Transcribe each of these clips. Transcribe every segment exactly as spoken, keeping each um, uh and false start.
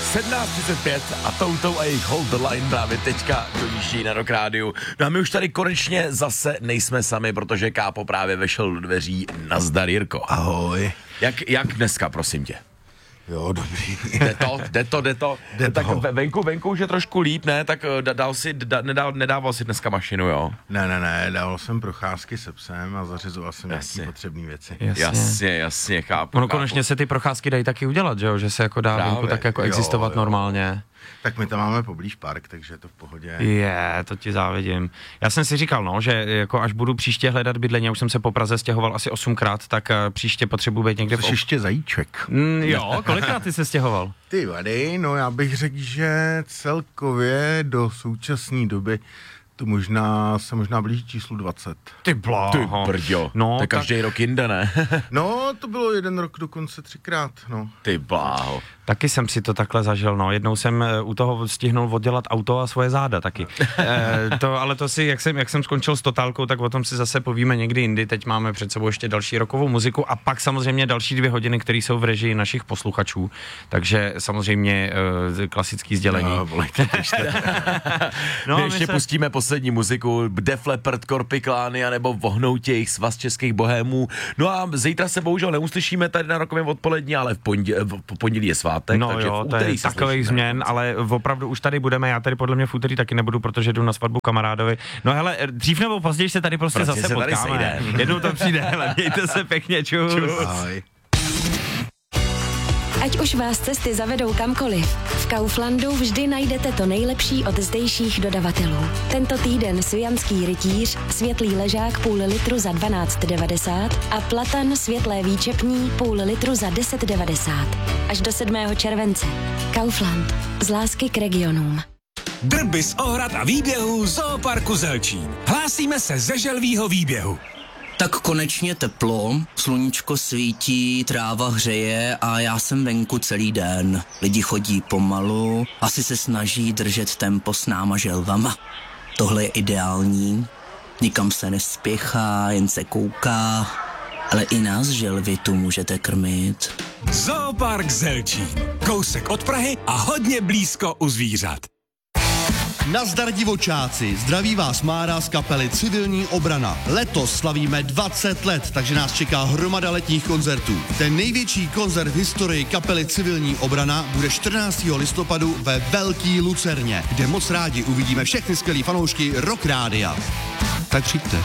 sedmnáct třicet pět a Toutou a jejich Hold the Line právě teďka dojíždí na Rock Rádiu. No a my už tady konečně zase nejsme sami, protože Kápo právě vešel do dveří. Nazdar, Jirko. Ahoj. Jak, jak dneska, prosím tě? Jo, dobrý. Jde to, jde to, jde to. Jde tak to. venku, venku už je trošku líp, ne? Tak dal si, da, nedal, nedával si dneska mašinu, jo? Ne, ne, ne, dával jsem procházky se psem a zařizoval jsem Jasně. nějaký potřebné věci. Jasně, jasně, jasně chápu. Ono chápu. konečně se ty procházky dají taky udělat, že jo? Že se jako dá Právě. venku tak jako Jo, existovat jo. normálně. Tak my tam máme poblíž park, takže je to v pohodě. Je, to ti závidím. Já jsem si říkal, no, že jako až budu příště hledat bydlení, já už jsem se po Praze stěhoval asi osmkrát, tak uh, příště potřebuji být někde v... Jsi ještě zajíček. Mm, jo, kolikrát ty se stěhoval? Ty vady, no já bych řekl, že celkově do současné doby to možná se možná blíží číslu dvacet. Ty bláho. Ty brďo, No, to je tak- každý rok jinde, ne? No, to bylo jeden rok dokonce třikrát, no. Ty bláho. Taky jsem si to takhle zažil, no. Jednou jsem eh, u toho stihnul oddělat auto a svoje záda taky. e, to, ale to si, jak jsem, jak jsem skončil s totálkou, tak o tom si zase povíme někdy jindy. Teď máme před sebou ještě další rockovou muziku a pak samozřejmě další dvě hodiny, které jsou v režii našich posluchačů. Takže samozřejmě e, klasický sdělení. No, volejte, běžte. No, My my ještě se- pustíme poslední muziku, Def Leppard, Korpiklány, anebo Vohnouti, jejich svaz českých bohémů. No a zítra se bohužel neuslyšíme tady na Rokovém odpolední, ale v pondělí, v pondělí je svátek, No takže jo, v to úterý je se takových slyšíme. změn, ale opravdu už tady budeme, já tady podle mě v úterý taky nebudu, protože jdu na svatbu kamarádovi. No hele, dřív nebo později se tady prostě, Prostě zase se tady potkáme. sejdeme. Jednou to přijde, hele, mějte se pěkně, čus. čus. Ahoj. Ať už vás cesty zavedou kamkoliv, v Kauflandu vždy najdete to nejlepší od zdejších dodavatelů. Tento týden svijanský rytíř, světlý ležák půl litru za dvanáct devadesát a platan světlé výčepní půl litru za deset devadesát. Až do sedmého července. Kaufland. Z lásky k regionům. Drby z Ohrad a výběhů Zooparku Zelčín. Hlásíme se ze želvího výběhu. Tak konečně teplo, sluníčko svítí, tráva hřeje a já jsem venku celý den. Lidi chodí pomalu, asi se snaží držet tempo s náma želvama. Tohle je ideální, nikam se nespěchá, jen se kouká, ale i nás želvy tu můžete krmit. Zoopark Zelčín. Kousek od Prahy a hodně blízko u zvířat. Nazdar divočáci, zdraví vás Mára z kapely Civilní obrana. Letos slavíme dvacet let, takže nás čeká hromada letních koncertů. Ten největší koncert v historii kapely Civilní obrana bude čtrnáctého listopadu ve Velký Lucerně, kde moc rádi uvidíme všechny skvělý fanoušky Rock Rádia. Tak přijďte.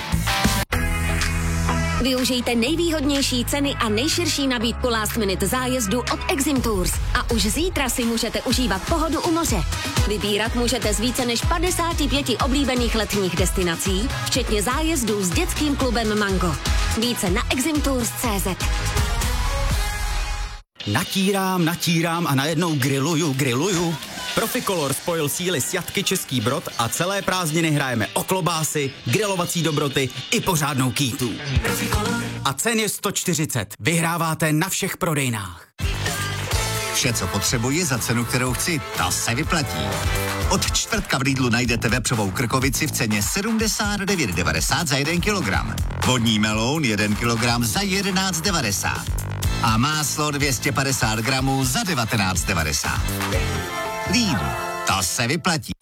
Využijte nejvýhodnější ceny a nejširší nabídku last minute zájezdu od Exim Tours. A už zítra si můžete užívat pohodu u moře. Vybírat můžete z více než padesáti pěti oblíbených letních destinací, včetně zájezdů s dětským klubem Mango. Více na eximtours tečka cé zet. Natírám, natírám a najednou grilluju, grilluju. Proficolor spojil síly s Jatky Český Brod a celé prázdniny hrajeme o klobásy, grilovací dobroty i pořádnou kýtu. A cen je sto čtyřicet. Vyhráváte na všech prodejnách. Vše, co potřebuji za cenu, kterou chci, ta se vyplatí. Od čtvrtka v Lidlu najdete vepřovou krkovici v ceně sedmdesát devět devadesát za jeden kilogram. Vodní meloun jeden kilogram za jedenáct devadesát. A máslo dvě stě padesát gramů za devatenáct devadesát. Lidl, to se vyplatí.